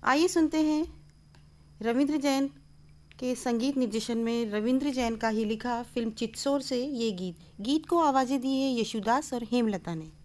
आइए सुनते हैं रविंद्र जैन के संगीत निर्देशन में रविंद्र जैन का ही लिखा फिल्म चित्सौर से ये गीत को आवाज़ें दी है यशुदास और हेमलता ने।